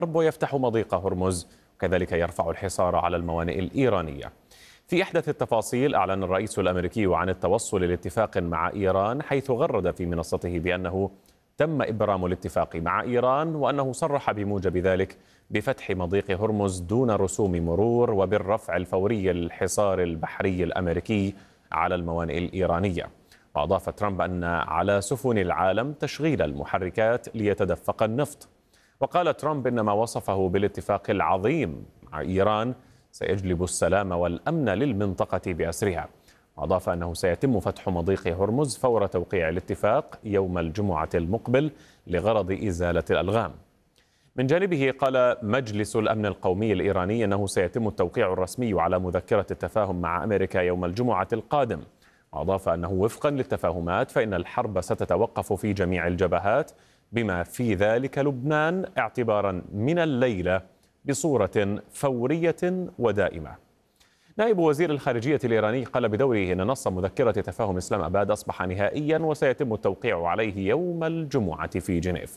ويفتح مضيق هرمز، وكذلك يرفع الحصار على الموانئ الإيرانية. في أحدث التفاصيل، أعلن الرئيس الأمريكي عن التوصل لاتفاق مع إيران، حيث غرد في منصته بأنه تم إبرام الاتفاق مع إيران، وأنه صرح بموجب ذلك بفتح مضيق هرمز دون رسوم مرور وبالرفع الفوري للحصار البحري الأمريكي على الموانئ الإيرانية. وأضاف ترامب أن على سفن العالم تشغيل المحركات ليتدفق النفط. وقال ترامب إن ما وصفه بالاتفاق العظيم مع إيران سيجلب السلام والأمن للمنطقة بأسرها. وأضاف أنه سيتم فتح مضيق هرمز فور توقيع الاتفاق يوم الجمعة المقبل لغرض إزالة الألغام. من جانبه قال مجلس الأمن القومي الإيراني أنه سيتم التوقيع الرسمي على مذكرة التفاهم مع أمريكا يوم الجمعة القادم. وأضاف أنه وفقا للتفاهمات فإن الحرب ستتوقف في جميع الجبهات بما في ذلك لبنان اعتبارا من الليلة بصورة فورية ودائمة. نائب وزير الخارجية الإيراني قال بدوره أن نص مذكرة تفاهم إسلام أباد أصبح نهائيا وسيتم التوقيع عليه يوم الجمعة في جنيف.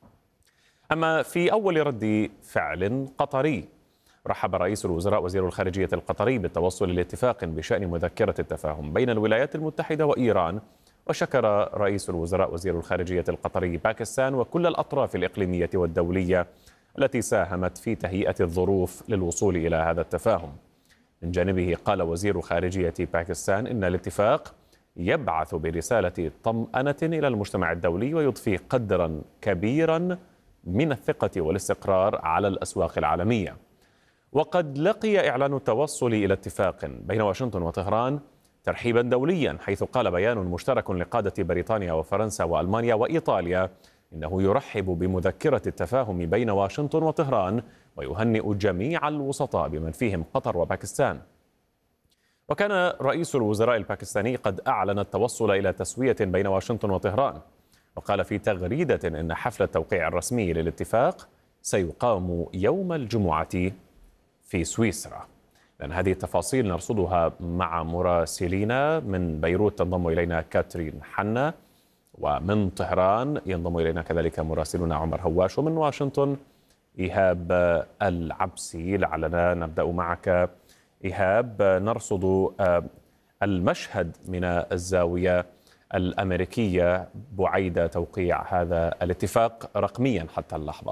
أما في أول رد فعل قطري، رحب رئيس الوزراء وزير الخارجية القطري بالتوصل لاتفاق بشأن مذكرة التفاهم بين الولايات المتحدة وإيران. وشكر رئيس الوزراء وزير الخارجية القطري باكستان وكل الأطراف الإقليمية والدولية التي ساهمت في تهيئة الظروف للوصول إلى هذا التفاهم. من جانبه قال وزير خارجية باكستان إن الاتفاق يبعث برسالة طمأنة إلى المجتمع الدولي ويضفي قدرا كبيرا من الثقة والاستقرار على الأسواق العالمية. وقد لقي إعلان التوصل إلى اتفاق بين واشنطن وطهران ترحيبا دوليا، حيث قال بيان مشترك لقادة بريطانيا وفرنسا وألمانيا وإيطاليا إنه يرحب بمذكرة التفاهم بين واشنطن وطهران ويهنئ جميع الوسطاء بمن فيهم قطر وباكستان. وكان رئيس الوزراء الباكستاني قد أعلن التوصل إلى تسوية بين واشنطن وطهران، وقال في تغريدة إن حفل التوقيع الرسمي للاتفاق سيقام يوم الجمعة في سويسرا. لأن هذه التفاصيل نرصدها مع مراسلينا من بيروت، تنضم إلينا كاترين حنا، ومن طهران ينضم إلينا كذلك مراسلنا عمر هواش، ومن واشنطن إيهاب العبسي. لعلنا نبدأ معك إيهاب، نرصد المشهد من الزاوية الأمريكية بعيد توقيع هذا الاتفاق رقميا حتى اللحظة.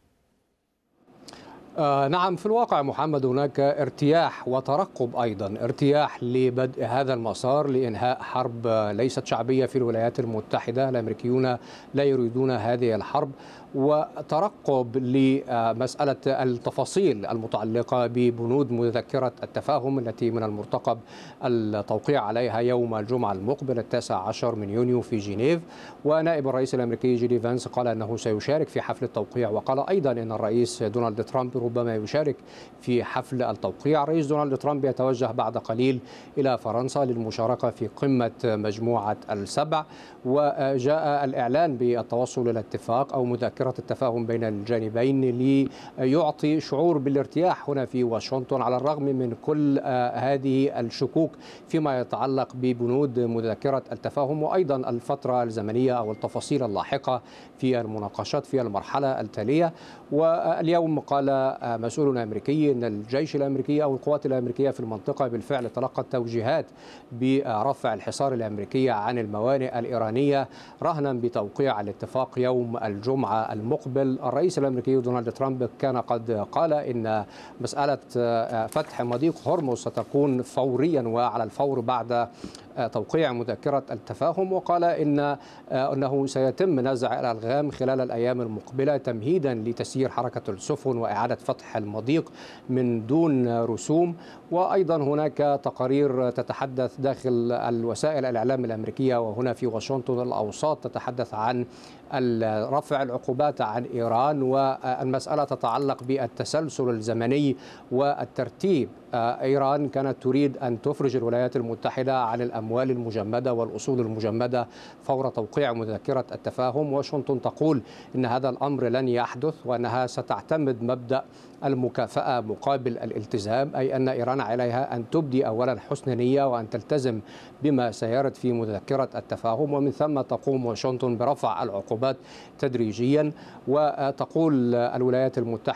نعم، في الواقع محمد هناك ارتياح وترقب، أيضا ارتياح لبدء هذا المسار لإنهاء حرب ليست شعبية في الولايات المتحدة. الأمريكيون لا يريدون هذه الحرب، وترقب لمسألة التفاصيل المتعلقة ببنود مذكرة التفاهم التي من المرتقب التوقيع عليها يوم الجمعة المقبل 19 من يونيو في جنيف. ونائب الرئيس الأمريكي جيدي فانس قال أنه سيشارك في حفل التوقيع، وقال أيضا أن الرئيس دونالد ترامب ربما يشارك في حفل التوقيع. الرئيس دونالد ترامب يتوجه بعد قليل إلى فرنسا للمشاركة في قمة مجموعة السبع، وجاء الإعلان بالتوصل إلى اتفاق أو مذكرة التفاهم بين الجانبين ليعطي شعور بالارتياح هنا في واشنطن، على الرغم من كل هذه الشكوك فيما يتعلق ببنود مذكرة التفاهم، وأيضا الفترة الزمنية أو التفاصيل اللاحقة في المناقشات في المرحلة التالية. واليوم قال مسؤول أمريكي أن الجيش الأمريكي أو القوات الأمريكية في المنطقة بالفعل تلقت توجيهات برفع الحصار الأمريكي عن الموانئ الإيرانية رهنا بتوقيع الاتفاق يوم الجمعة المقبل. الرئيس الأمريكي دونالد ترامب كان قد قال إن مسألة فتح مضيق هرمز ستكون فوريا وعلى الفور بعد توقيع مذكرة التفاهم، وقال أنه سيتم نزع الألغام خلال الأيام المقبلة تمهيدا لتسيير حركة السفن وإعادة فتح المضيق من دون رسوم. وأيضا هناك تقارير تتحدث داخل الوسائل الإعلام الأمريكية وهنا في واشنطن الأوساط تتحدث عن رفع العقوبات عن إيران، والمسألة تتعلق بالتسلسل الزمني والترتيب. إيران كانت تريد أن تفرج الولايات المتحدة عن الأموال الأموال المجمدة والأصول المجمدة فور توقيع مذكرة التفاهم. واشنطن تقول إن هذا الأمر لن يحدث، وأنها ستعتمد مبدأ المكافأة مقابل الالتزام، أي أن إيران عليها أن تبدي أولا حسن نية وأن تلتزم بما سيرد في مذكرة التفاهم، ومن ثم تقوم واشنطن برفع العقوبات تدريجيا. وتقول الولايات المتحدة